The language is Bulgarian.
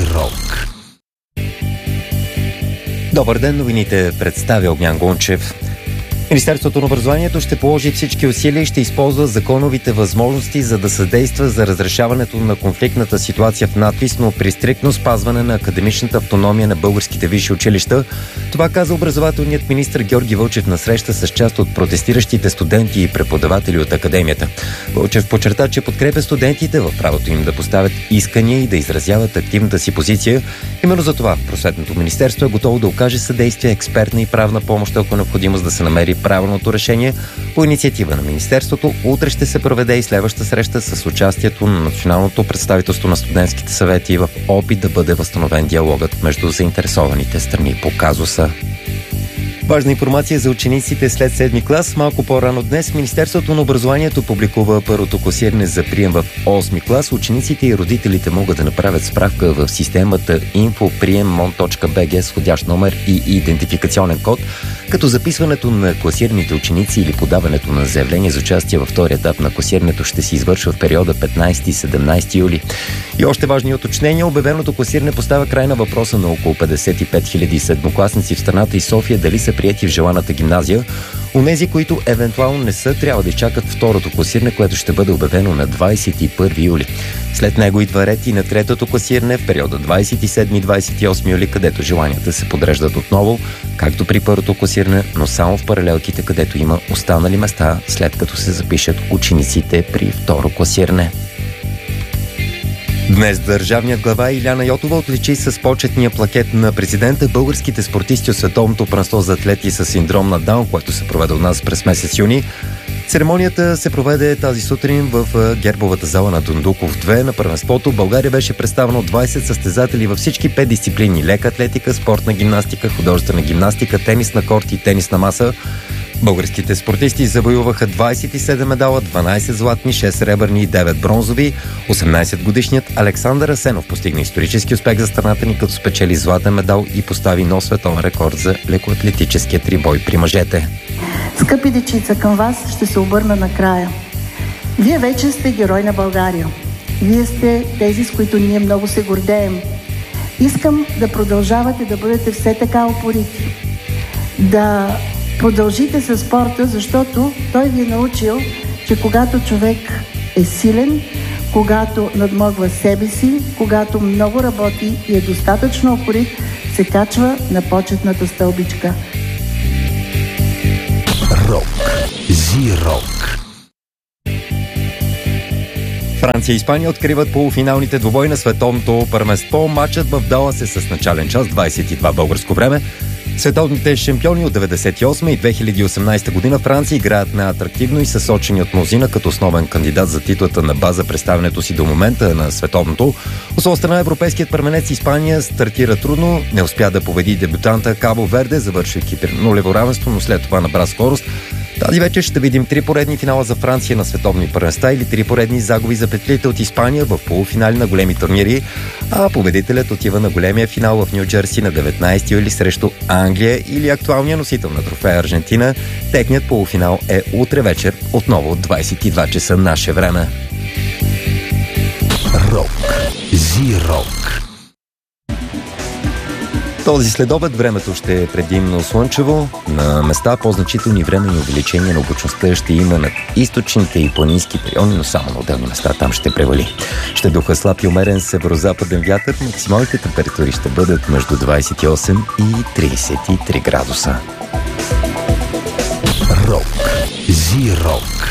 Зирок. Добър ден, новините представя Огнян Гончев. Министерството на образованието ще положи всички усилия и ще използва законовите възможности, за да съдейства за разрешаването на конфликтната ситуация в надпис, но при стриктно спазване на академичната автономия на българските висши училища. Това каза образователният министър Георги Вълчев на среща с част от протестиращите студенти и преподаватели от академията. Вълчев подчерта, че подкрепя студентите в правото им да поставят искания и да изразяват активната си позиция. Именно за това Просветното министерство е готово да окаже съдействие, експертна и правна помощ, ако е необходимост да се намери правилното решение. По инициатива на Министерството утре ще се проведе и следваща среща с участието на Националното представителство на студентските съвети в опит да бъде възстановен диалогът между заинтересованите страни по казуса. Важна информация за учениците след 7-ми клас. Малко по-рано днес Министерството на образованието публикува първото класиране за прием в 8-ми клас. Учениците и родителите могат да направят справка в системата info.priemmon.bg с входящ номер и идентификационен код, като записването на класираните ученици или подаването на заявление за участие във втория етап на класирането ще се извършва в периода 15-17 юли. И още важни уточнения. Обявеното класиране поставя край на въпроса на около 55 000 седмокласници в страната и София дали са приети в желаната гимназия. Онези, които евентуално не са, трябва да изчакат второто класиране, което ще бъде обявено на 21 юли. След него идва ред и на третото класиране в периода 27-28 юли, където желанията се подреждат отново, както при първото класиране, но само в паралелките, където има останали места, след като се запишат учениците при второ класиране. Днес държавният глава Илияна Йотова отличи с почетния плакет на президента българските спортисти от Световното първенство за атлети с синдром на Даун, което се проведе у нас през месец юни. Церемонията се проведе тази сутрин в гербовата зала на Дондуков 2 на първенството. България беше представена от 20 състезатели във всички 5 дисциплини: лека атлетика, спортна гимнастика, художествена гимнастика, тенис на корт и тенис на маса. Българските спортисти завоюваха 27 медала, 12 златни, 6 сребърни и 9 бронзови. 18-годишният Александър Асенов постигна исторически успех за страната ни, като спечели златен медал и постави нов световен рекорд за лекоатлетическия трибой при мъжете. Скъпи дечица, към вас ще се обърна накрая. Вие вече сте герой на България. Вие сте тези, с които ние много се гордеем. Искам да продължавате да бъдете все така упорити. Да продължите със спорта, защото той ви е научил, че когато човек е силен, когато надмогва себе си, когато много работи и е достатъчно упорит, се качва на почетната стълбичка. Рок. Зирок. Франция и Испания откриват полуфиналните двубои на световното първенство. Матчът в Далас е с начален час 22 българско време. Световните шампиони от 1998 и 2018 година Франция играят неатрактивно и са сочени от мнозина като основен кандидат за титлата на база представянето си до момента на световното. От своя страна европейският първенец Испания стартира трудно, не успя да победи дебютанта Кабо Верде, завършвайки при нулево равенство, но след това набра скорост. Тази вечер ще видим 3 поредни финала за Франция на световни първенства или 3 поредни загуби за петлите от Испания в полуфинали на големи турнири, а победителят отива на големия финал в Ню Джерси на 19 юли срещу Англия или актуалния носител на трофея Аржентина. Техният полуфинал е утре вечер, отново 22 часа наше време. Рок. Зирок. Този следобед времето ще е предимно слънчево. На места по-значителни времени увеличения на облачността ще има над източните и планински райони, но само на отделни места там ще превали. Ще духа слаб и умерен северозападен вятър. Максималните температури ще бъдат между 28 и 33 градуса. Рок. Зирок.